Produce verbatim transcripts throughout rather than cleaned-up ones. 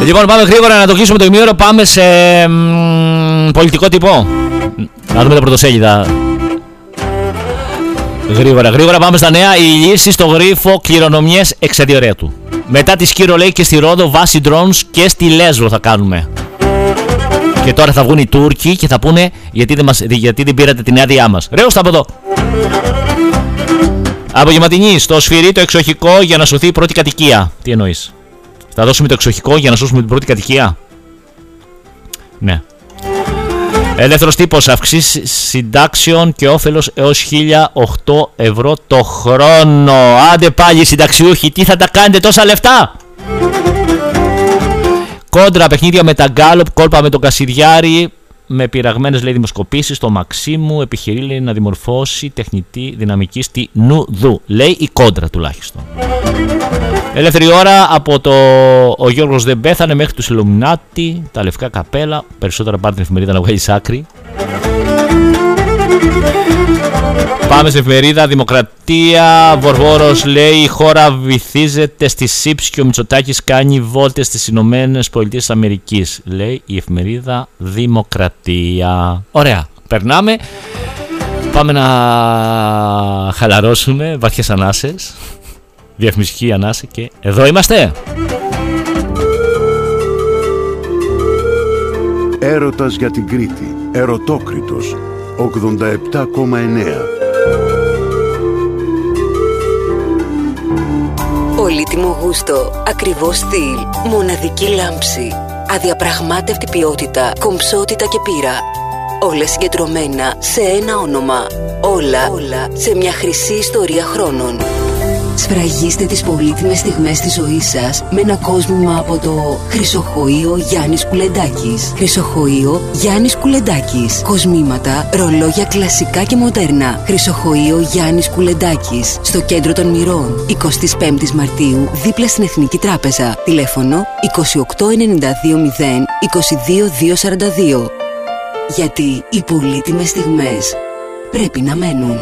Λοιπόν, πάμε γρήγορα να το κλείσουμε το ημίωρο. Πάμε σε μ, πολιτικό τύπο. Να δούμε τα πρωτοσέλιδα. Γρήγορα, γρήγορα πάμε στα νέα. Η λύση στο γρίφο κληρονομιές εξαδιορέτου. Μετά τη Σκύρο λέει και στη Ρόδο βάση drones και στη Λέσβο θα κάνουμε. Και τώρα θα βγουν οι Τούρκοι και θα πούνε γιατί δεν, μας, γιατί δεν πήρατε την άδειά μας. Ρέωστα από εδώ. Απογευματινή στο Σφυρί το εξοχικό για να σωθεί η πρώτη κατοικία. Τι εννοείς? Θα δώσουμε το εξοχικό για να σώσουμε την πρώτη κατοικία? Ναι. Ελεύθερος τύπος, αυξήσεις συντάξεων και όφελος έως χίλια οκτώ ευρώ το χρόνο. Άντε πάλι συνταξιούχοι, τι θα τα κάνετε τόσα λεφτά? Κόντρα, παιχνίδια με τα γκάλοπ, κόλπα με τον Κασιδιάρη, με πειραγμένες λέει δημοσκοπήσεις. Το Μαξίμου επιχειρεί λέει, να δημορφώσει τεχνητή δυναμική στη Νουδού. Λέει η Κόντρα τουλάχιστον. Ελεύθερη ώρα από το ο Γιώργος δεν πέθανε μέχρι τους Ιλουμινάτι, τα λευκά καπέλα. Περισσότερα πάρει την εφημερίδα να βγάλει άκρη. Πάμε στην εφημερίδα Δημοκρατία. Βορβόρος λέει η χώρα βυθίζεται στη ΣΥΠΣ και ο Μητσοτάκης κάνει βόλτες στις Ηνωμένες Πολιτείες Αμερικής. Λέει η εφημερίδα Δημοκρατία. Ωραία, περνάμε. Πάμε να χαλαρώσουμε. Βαθιές ανάσες. Διαφημιστική ανάσα και εδώ είμαστε. Έρωτας για την Κρήτη. Ερωτόκριτος. ογδόντα επτά κόμμα εννέα. Πολύτιμο γούστο, ακριβώς στυλ, μοναδική λάμψη, αδιαπραγμάτευτη ποιότητα, κομψότητα και πείρα. Όλα συγκεντρωμένα σε ένα όνομα. Όλα, όλα σε μια χρυσή ιστορία χρόνων. Σφραγίστε τις πολύτιμες στιγμές της ζωής σας με ένα κόσμημα από το Χρυσοχοείο Γιάννης Κουλεντάκης. Χρυσοχοείο Γιάννης Κουλεντάκης. Κοσμήματα, ρολόγια κλασικά και μοντέρνα. Χρυσοχοείο Γιάννης Κουλεντάκης. Στο κέντρο των Μυρών. εικοστή πέμπτη Μαρτίου, δίπλα στην Εθνική Τράπεζα. Τηλέφωνο είκοσι οκτώ ενενήντα δύο μηδέν είκοσι δύο διακόσια σαράντα δύο. Γιατί οι πολύτιμες στιγμές πρέπει να μένουν.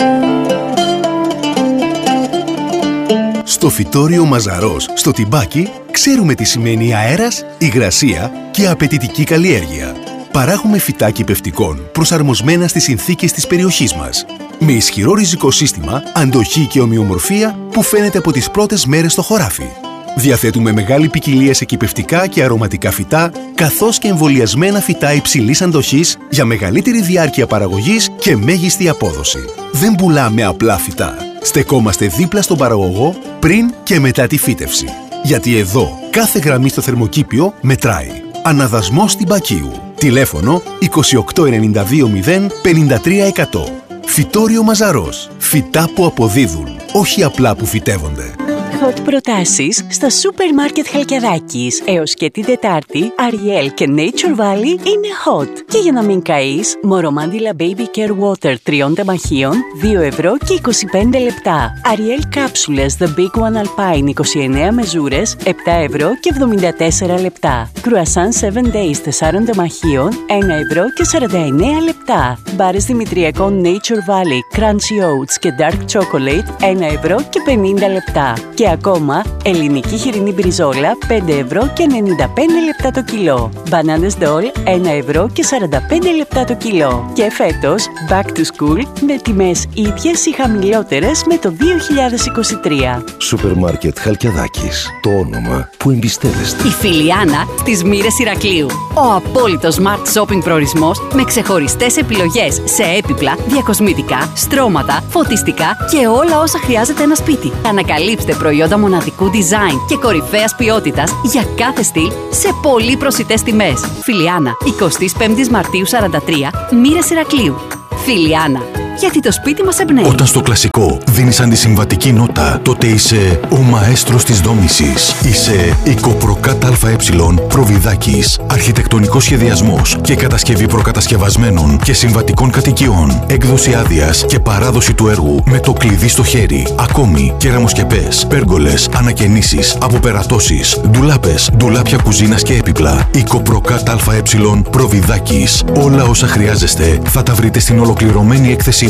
Στο φυτόριο Μαζαρός, στο Τιμπάκι, ξέρουμε τι σημαίνει αέρας, υγρασία και απαιτητική καλλιέργεια. Παράγουμε φυτά κυπευτικών προσαρμοσμένα στις συνθήκες της περιοχής μας. Με ισχυρό ριζικό σύστημα, αντοχή και ομοιομορφία που φαίνεται από τις πρώτες μέρες στο χωράφι. Διαθέτουμε μεγάλη ποικιλία σε κυπευτικά και αρωματικά φυτά, καθώς και εμβολιασμένα φυτά υψηλής αντοχής για μεγαλύτερη διάρκεια παραγωγής και μέγιστη απόδοση. Δεν πουλάμε απλά φυτά. Στεκόμαστε δίπλα στον παραγωγό πριν και μετά τη φύτευση. Γιατί εδώ κάθε γραμμή στο θερμοκήπιο μετράει. Αναδασμός Τιμπακίου. Τηλέφωνο είκοσι οκτώ ενενήντα δύο μηδέν πενήντα τρία εκατό. Φυτόριο Μαζαρός. Φυτά που αποδίδουν, όχι απλά που φυτεύονται. Hot προτάσεις στα σούπερ μάρκετ Χαλκιαδάκης. Έως και την Τετάρτη, Ariel και Nature Valley είναι hot. Και για να μην καείς, Μορομάντιλα Baby Care Water τριών τεμαχίων, δύο ευρώ και είκοσι πέντε λεπτά. Ariel κάψουλες The Big One Alpine είκοσι εννέα μεζούρες, επτά ευρώ και εβδομήντα τέσσερα λεπτά. Croissant seven Days τεσσάρων τεμαχίων, ένα ευρώ και σαράντα εννέα λεπτά. Μπάρες Δημητριακών Nature Valley Crunchy Oats και Dark Chocolate, ένα ευρώ και πενήντα λεπτά. Και ακόμα, ελληνική χοιρινή μπριζόλα πέντε ευρώ και ενενήντα πέντε λεπτά το κιλό. Μπανάνες ντόλ ένα ευρώ και σαράντα πέντε λεπτά το κιλό. Και φέτος, back to school με τιμές ίδιες ή χαμηλότερες με το δύο χιλιάδες είκοσι τρία. Σούπερ μάρκετ Χαλκιαδάκης. Το όνομα που εμπιστεύεστε. Η Φιλιάνα στις Μοίρες Ηρακλείου. Ο απόλυτος smart shopping προορισμός με ξεχωριστές επιλογές σε έπιπλα, διακοσμητικά, στρώματα, φωτιστικά και όλα όσα χρειάζεται ένα σπίτι. Ανακαλύψτε προϊόντα μοναδικού design και κορυφαίας ποιότητας για κάθε στυλ σε πολύ προσιτές τιμές. Φιλιάνα, εικοστή πέμπτη Μαρτίου σαράντα τρία, Μοίρες Ηρακλείου. Φιλιάνα, γιατί το σπίτι μας εμπνέει. Όταν στο κλασικό δίνεις αντισυμβατική νότα, τότε είσαι ο μαέστρος της δόμησης. Είσαι η Κοπροκάτ ΑΕ Προβιδάκης. Αρχιτεκτονικός σχεδιασμός και κατασκευή προκατασκευασμένων και συμβατικών κατοικιών. Έκδοση άδειας και παράδοση του έργου με το κλειδί στο χέρι. Ακόμη κεραμοσκεπές, πέργολες, ανακαινήσεις, αποπερατώσεις, ντουλάπες, ντουλάπια κουζίνας και έπιπλα. Η Κοπροκάτ ΑΕ Προβιδάκης. Όλα όσα χρειάζεστε θα τα βρείτε στην ολοκληρωμένη έκθεσή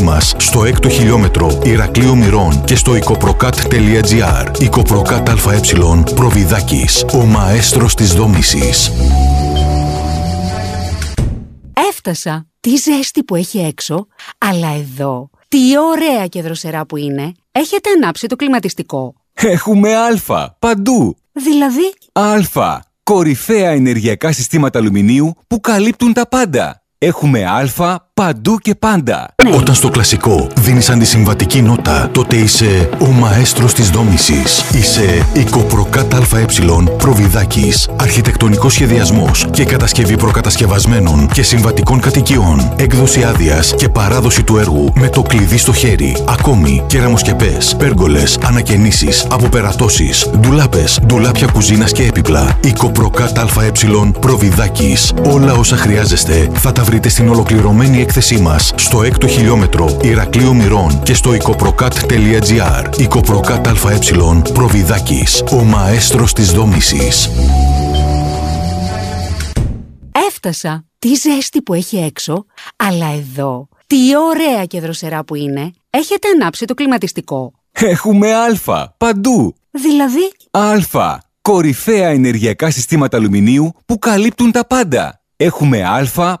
μας στο έκτο χιλιόμετρο Ηρακλείου Μυρών και στο οικοπροκάτ τελεία τζι άρ. Οικοπροκάτ ΑΕ Προβιδάκης, ο μαέστρος της δόμησης. Έφτασα. Τι ζέστη που έχει έξω, αλλά εδώ, τι ωραία και δροσερά που είναι. Έχετε ανάψει το κλιματιστικό? Έχουμε Α παντού. Δηλαδή? Α. Κορυφαία ενεργειακά συστήματα αλουμινίου που καλύπτουν τα πάντα. Έχουμε Α παντού και πάντα. Ναι. Όταν στο κλασικό δίνεις αντισυμβατική νότα, τότε είσαι ο μαέστρος της δόμησης. Είσαι οικοπροκάτ ΑΕ Προβιδάκης. Αρχιτεκτονικός σχεδιασμός και κατασκευή προκατασκευασμένων και συμβατικών κατοικιών. Έκδοση άδειας και παράδοση του έργου με το κλειδί στο χέρι. Ακόμη κεραμοσκεπές, πέργολες, ανακαινήσεις, αποπερατώσεις, ντουλάπες, ντουλάπια κουζίνας και έπιπλα. Οικοπροκάτ ΑΕ Προβιδάκης. Όλα όσα χρειάζεστε θα τα βρείτε στην ολοκληρωμένη έκθεσή μας στο έκτο χιλιόμετρο Ηρακλείου Μυρών και στο οικοπροκάτ τελεία τζι άρ. Οικοπροκάτ ΑΕ Προβιδάκης, ο μαέστρος της δόμησης. Έφτασα. Τι ζέστη που έχει έξω, αλλά εδώ, τι ωραία και δροσερά που είναι. Έχετε ανάψει το κλιματιστικό? Έχουμε Α παντού. Δηλαδή? Α. Κορυφαία ενεργειακά συστήματα αλουμινίου που καλύπτουν τα πάντα. Έχουμε Α